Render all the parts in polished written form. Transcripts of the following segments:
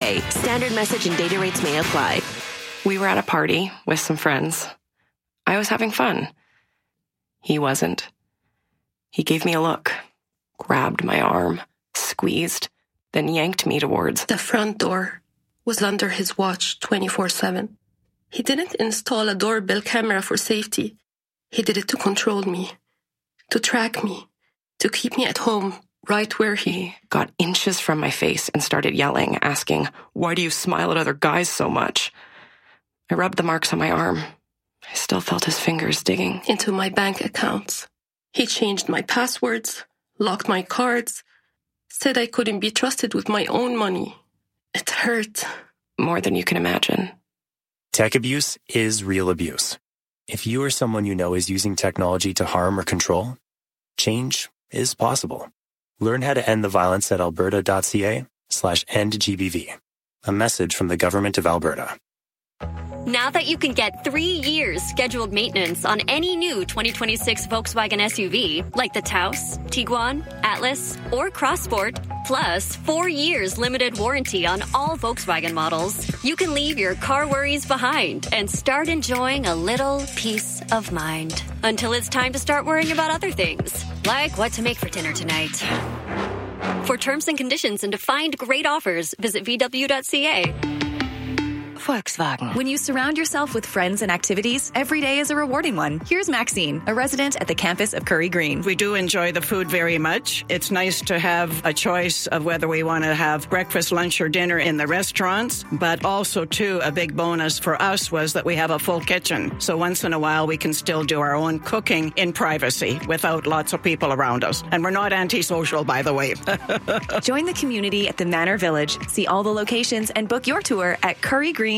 TNC.ca. Standard message and data rates may apply. We were at a party with some friends. I was having fun. He wasn't. He gave me a look, grabbed my arm, squeezed, then yanked me towards the front door. Was under his watch 24/7. He didn't install a doorbell camera for safety. He did it to control me, to track me, to keep me at home, right where he got inches from my face and started yelling, asking, "Why do you smile at other guys so much?" I rubbed the marks on my arm. I still felt his fingers digging into my bank accounts. He changed my passwords, locked my cards, said I couldn't be trusted with my own money. It hurt. More than you can imagine. Tech abuse is real abuse. If you or someone you know is using technology to harm or control, change is possible. Learn how to end the violence at alberta.ca/endgbv. A message from the Government of Alberta. Now that you can get 3 years scheduled maintenance on any new 2026 Volkswagen SUV, like the Taos, Tiguan, Atlas, or Crossport, plus 4 years limited warranty on all Volkswagen models, you can leave your car worries behind and start enjoying a little peace of mind. Until it's time to start worrying about other things, like what to make for dinner tonight. For terms and conditions and to find great offers, visit VW.ca. Volkswagen. When you surround yourself with friends and activities, every day is a rewarding one. Here's Maxine, a resident at the campus of Curry Green. We do enjoy the food very much. It's nice to have a choice of whether we want to have breakfast, lunch, or dinner in the restaurants. But also, too, a big bonus for us was that we have a full kitchen. So once in a while, we can still do our own cooking in privacy without lots of people around us. And we're not antisocial, by the way. Join the community at the Manor Village. See all the locations and book your tour at currygreen.ca.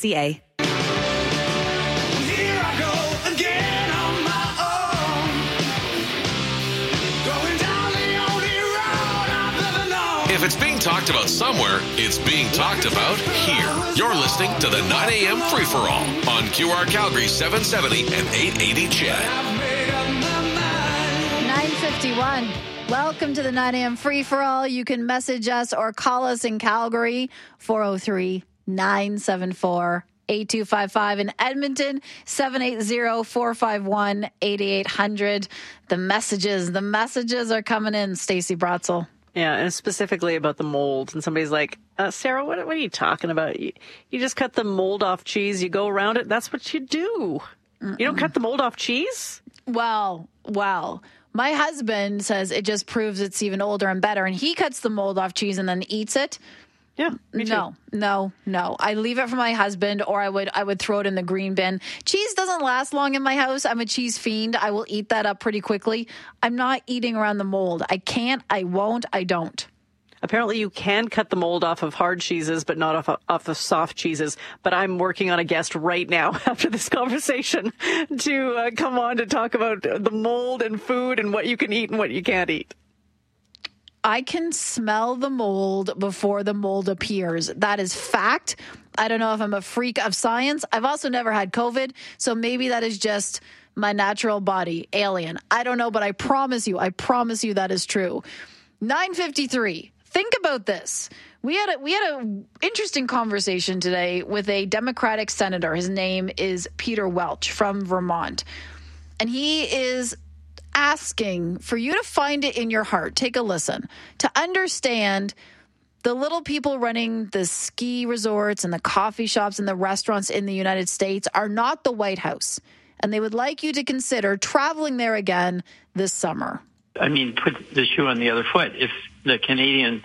If it's being talked about somewhere, it's being talked about here. You're listening to the 9 a.m. Free-for-All on QR Calgary 770 and 880 CHED. 9:51. Welcome to the 9 a.m. Free-for-All. You can message us or call us in Calgary, 403-974-8255. In Edmonton, 780-451-8800. The messages are coming in, Stacey Brotzel. Yeah, and specifically about the mold. And somebody's like, Sarah, what are you talking about? You just cut the mold off cheese. You go around it. That's what you do. Mm-mm. You don't cut the mold off cheese? Well, my husband says it just proves it's even older and better. And he cuts the mold off cheese and then eats it. Yeah, me too. No. I leave it for my husband, or I would throw it in the green bin. Cheese doesn't last long in my house. I'm a cheese fiend. I will eat that up pretty quickly. I'm not eating around the mold. I can't, I won't, I don't. Apparently you can cut the mold off of hard cheeses, but not off of soft cheeses. But I'm working on a guest right now after this conversation to come on to talk about the mold and food and what you can eat and what you can't eat. I can smell the mold before the mold appears. That is fact. I don't know if I'm a freak of science. I've also never had COVID, so maybe that is just my natural body, alien. I don't know, but I promise you that is true. 9:53. Think about this. We had an interesting conversation today with a Democratic senator. His name is Peter Welch from Vermont, and he is asking for you to find it in your heart, take a listen, to understand the little people running the ski resorts and the coffee shops and the restaurants in the United States are not the White House. And they would like you to consider traveling there again this summer. I mean, put the shoe on the other foot. If the Canadian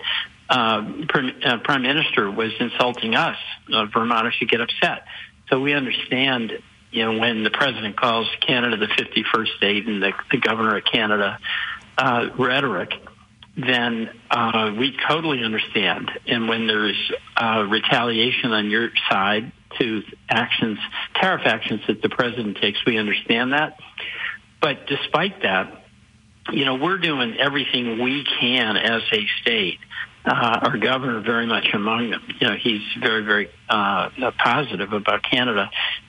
Prime Minister was insulting us, Vermonters should get upset. So we understand, when the president calls Canada the 51st state and the governor of Canada rhetoric, then we totally understand. And when there's retaliation on your side to tariff actions that the president takes, we understand that. But despite that, we're doing everything we can as a state. Our governor very much among them. He's very, very positive about Canada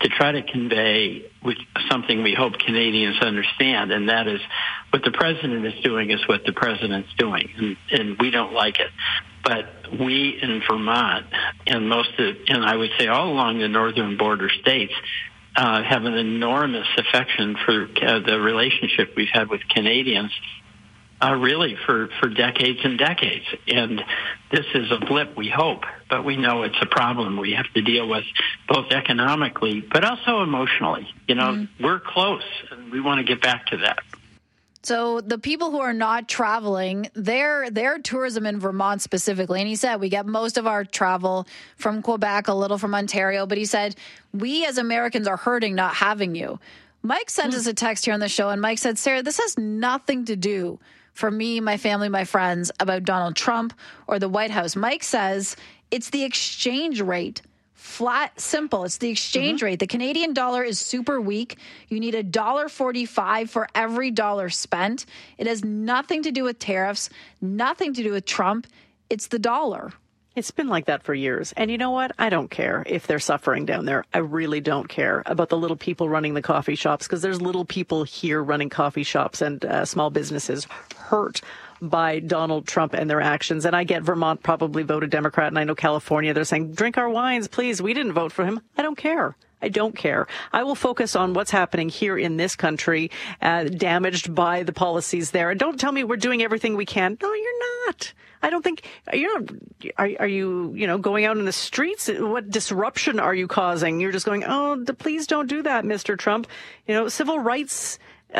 to try to convey something we hope Canadians understand, and that is what the president is doing is what the president's doing, and we don't like it. But we in Vermont and I would say all along the northern border states have an enormous affection for the relationship we've had with Canadians really for decades and decades. And this is a blip, we hope, but we know it's a problem we have to deal with both economically but also emotionally. We're close, and we want to get back to that. So the people who are not traveling, their tourism in Vermont specifically, and he said we get most of our travel from Quebec, a little from Ontario, but he said we as Americans are hurting not having you. Mike sent us a text here on the show, and Mike said, Sarah, this has nothing to do for me, my family, my friends about Donald Trump or the White House. Mike says it's the exchange rate. Flat, simple. It's the exchange rate. The Canadian dollar is super weak. You need $1.45 for every dollar spent. It has nothing to do with tariffs, nothing to do with Trump. It's the dollar. It's been like that for years. And you know what? I don't care if they're suffering down there. I really don't care about the little people running the coffee shops, because there's little people here running coffee shops and small businesses hurt by Donald Trump and their actions. And I get Vermont probably voted Democrat, and I know California, they're saying, drink our wines, please. We didn't vote for him. I don't care. I don't care. I will focus on what's happening here in this country, damaged by the policies there. And don't tell me we're doing everything we can. No, you're not. I don't think are you going out in the streets? What disruption are you causing? You're just going, please don't do that, Mr. Trump. Civil rights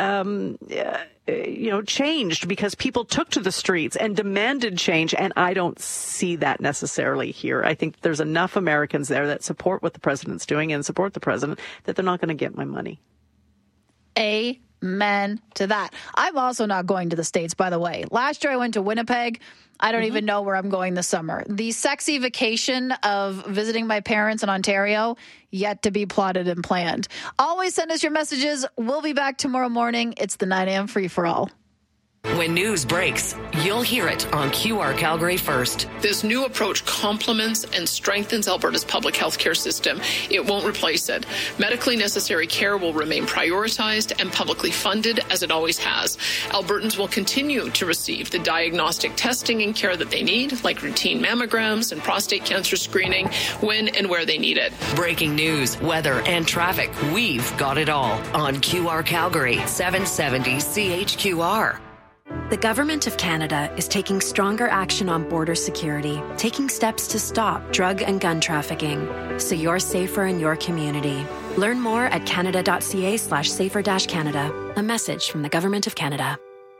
changed because people took to the streets and demanded change. And I don't see that necessarily here. I think there's enough Americans there that support what the president's doing and support the president that they're not going to get my money. Amen to that. I'm also not going to the States, by the way. Last year I went to Winnipeg. I don't even know where I'm going this summer. The sexy vacation of visiting my parents in Ontario, yet to be plotted and planned. Always send us your messages. We'll be back tomorrow morning. It's the 9 a.m. free-for-all. When news breaks, you'll hear it on QR Calgary First. This new approach complements and strengthens Alberta's public health care system. It won't replace it. Medically necessary care will remain prioritized and publicly funded as it always has. Albertans will continue to receive the diagnostic testing and care that they need, like routine mammograms and prostate cancer screening, when and where they need it. Breaking news, weather, and traffic. We've got it all on QR Calgary 770 CHQR. The Government of Canada is taking stronger action on border security, taking steps to stop drug and gun trafficking, so you're safer in your community. Learn more at canada.ca/safer-canada. A message from the Government of Canada.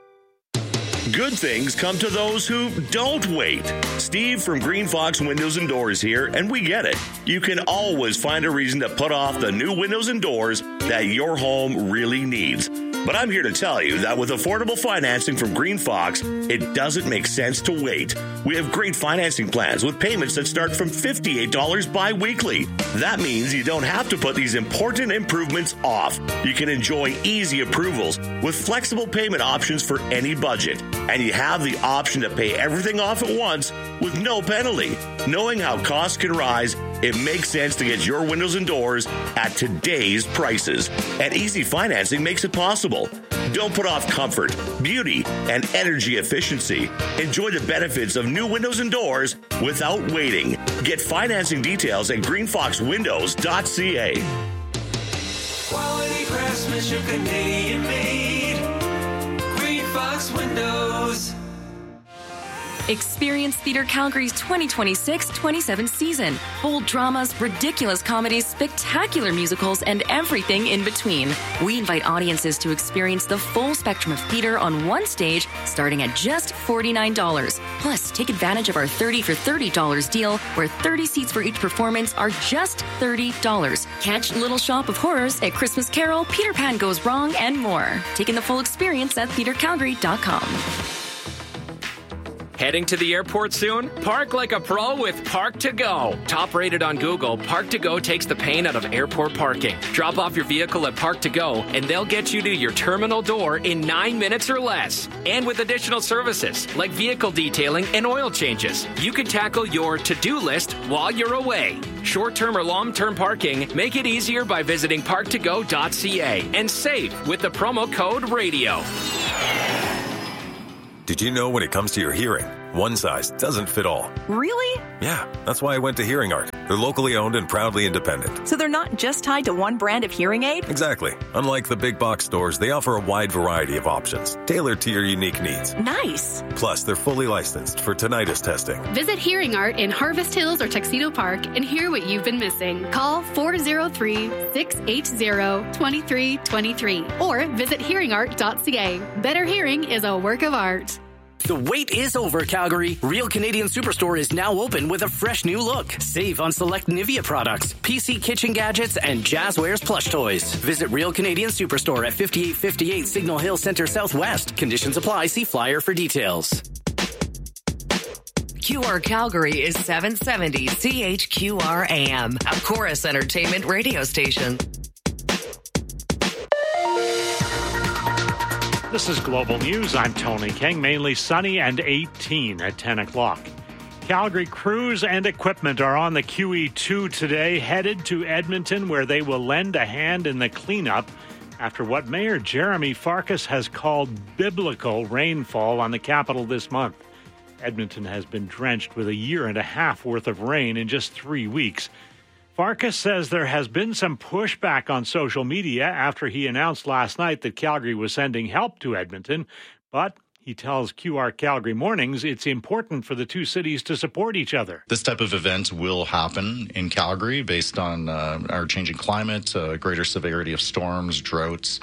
Good things come to those who don't wait. Steve from Green Fox Windows and Doors here, and we get it. You can always find a reason to put off the new windows and doors that your home really needs. But I'm here to tell you that with affordable financing from Green Fox, it doesn't make sense to wait. We have great financing plans with payments that start from $58 bi-weekly. That means you don't have to put these important improvements off. You can enjoy easy approvals with flexible payment options for any budget. And you have the option to pay everything off at once with no penalty. Knowing how costs can rise, it makes sense to get your windows and doors at today's prices. And easy financing makes it possible. Don't put off comfort, beauty, and energy efficiency. Enjoy the benefits of new windows and doors without waiting. Get financing details at greenfoxwindows.ca. Quality craftsmanship, Canadian made. Green Fox Windows. Experience Theatre Calgary's 2026-27 season. Bold dramas, ridiculous comedies, spectacular musicals, and everything in between. We invite audiences to experience the full spectrum of theatre on one stage, starting at just $49. Plus, take advantage of our 30 for $30 deal, where 30 seats for each performance are just $30. Catch Little Shop of Horrors at Christmas Carol, Peter Pan Goes Wrong, and more. Taking the full experience at theatrecalgary.com. Heading to the airport soon? Park like a pro with Park to Go. Top rated on Google, Park to Go takes the pain out of airport parking. Drop off your vehicle at Park to Go, and they'll get you to your terminal door in 9 minutes or less. And with additional services like vehicle detailing and oil changes, you can tackle your to-do list while you're away. Short-term or long-term parking, make it easier by visiting park2go.ca and save with the promo code RADIO. Did you know when it comes to your hearing, one size doesn't fit all? Really? Yeah, that's why I went to Hearing Art. They're locally owned and proudly independent. So they're not just tied to one brand of hearing aid? Exactly. Unlike the big box stores, they offer a wide variety of options, tailored to your unique needs. Nice. Plus, they're fully licensed for tinnitus testing. Visit Hearing Art in Harvest Hills or Tuxedo Park and hear what you've been missing. Call 403-680-2323 or visit hearingart.ca. Better hearing is a work of art. The wait is over, Calgary. Real Canadian Superstore is now open with a fresh new look. Save on select Nivea products, PC kitchen gadgets, and Jazzwares plush toys. Visit Real Canadian Superstore at 5858 Signal Hill Center Southwest. Conditions apply. See flyer for details. QR Calgary is 770 CHQR AM, a Chorus Entertainment radio station. This is Global News. I'm Tony King. Mainly sunny and 18 at 10 o'clock. Calgary crews and equipment are on the QE2 today, headed to Edmonton, where they will lend a hand in the cleanup after what Mayor Jeremy Farkas has called biblical rainfall on the capital this month. Edmonton has been drenched with a year and a half worth of rain in just 3 weeks. Farkas says there has been some pushback on social media after he announced last night that Calgary was sending help to Edmonton, but he tells QR Calgary Mornings it's important for the two cities to support each other. This type of event will happen in Calgary based on our changing climate, greater severity of storms, droughts,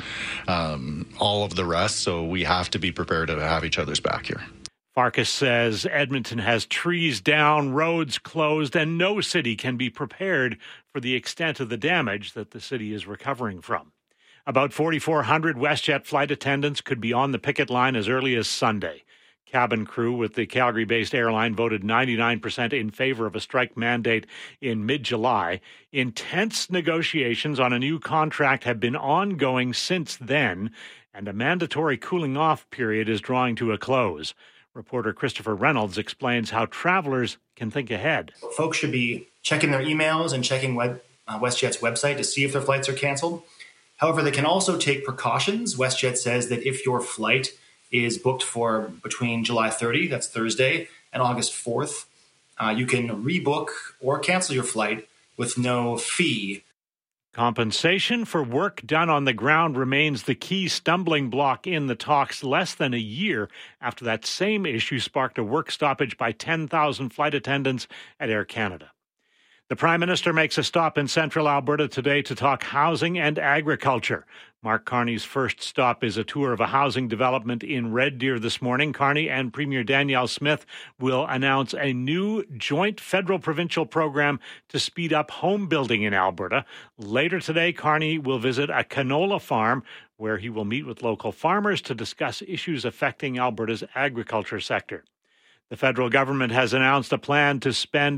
all of the rest, so we have to be prepared to have each other's back here. Farkas says Edmonton has trees down, roads closed, and no city can be prepared for the extent of the damage that the city is recovering from. About 4,400 WestJet flight attendants could be on the picket line as early as Sunday. Cabin crew with the Calgary-based airline voted 99% in favor of a strike mandate in mid-July. Intense negotiations on a new contract have been ongoing since then, and a mandatory cooling-off period is drawing to a close. Reporter Christopher Reynolds explains how travelers can think ahead. Folks should be checking their emails and checking WestJet's website to see if their flights are canceled. However, they can also take precautions. WestJet says that if your flight is booked for between July 30, that's Thursday, and August 4th, you can rebook or cancel your flight with no fee. Compensation for work done on the ground remains the key stumbling block in the talks less than a year after that same issue sparked a work stoppage by 10,000 flight attendants at Air Canada. The Prime Minister makes a stop in central Alberta today to talk housing and agriculture. Mark Carney's first stop is a tour of a housing development in Red Deer this morning. Carney and Premier Danielle Smith will announce a new joint federal-provincial program to speed up home building in Alberta. Later today, Carney will visit a canola farm where he will meet with local farmers to discuss issues affecting Alberta's agriculture sector. The federal government has announced a plan to spend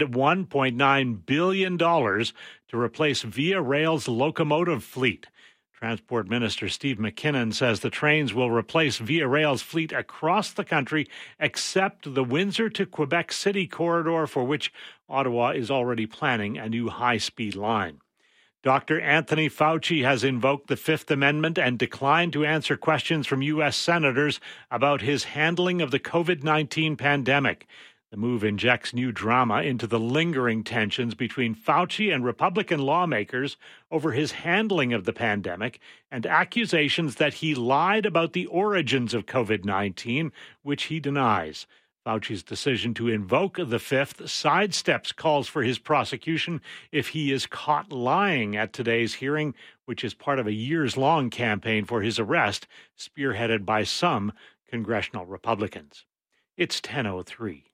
$1.9 billion to replace Via Rail's locomotive fleet. Transport Minister Steve McKinnon says the trains will replace Via Rail's fleet across the country, except the Windsor to Quebec City corridor, for which Ottawa is already planning a new high-speed line. Dr. Anthony Fauci has invoked the Fifth Amendment and declined to answer questions from U.S. senators about his handling of the COVID-19 pandemic. The move injects new drama into the lingering tensions between Fauci and Republican lawmakers over his handling of the pandemic and accusations that he lied about the origins of COVID-19, which he denies. Fauci's decision to invoke the Fifth sidesteps calls for his prosecution if he is caught lying at today's hearing, which is part of a years-long campaign for his arrest, spearheaded by some congressional Republicans. It's 10:03.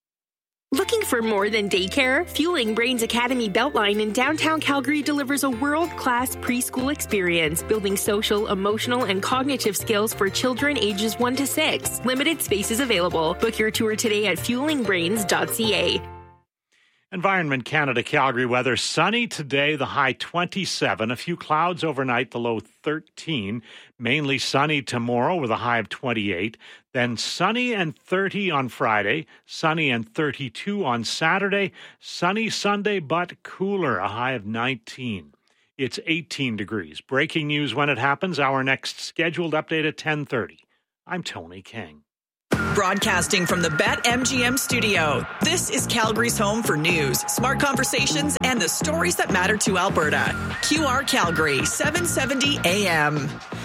Looking for more than daycare? Fueling Brains Academy Beltline in downtown Calgary delivers a world-class preschool experience, building social, emotional, and cognitive skills for children ages 1 to 6. Limited spaces available. Book your tour today at fuelingbrains.ca. Environment Canada Calgary weather. Sunny today, the high 27. A few clouds overnight, the low 13. Mainly sunny tomorrow with a high of 28. Then sunny and 30 on Friday. Sunny and 32 on Saturday. Sunny Sunday, but cooler, a high of 19. It's 18 degrees. Breaking news when it happens. Our next scheduled update at 10:30. I'm Tony King. Broadcasting from the BetMGM studio, this is Calgary's home for news, smart conversations, and the stories that matter to Alberta. QR Calgary, 770 AM.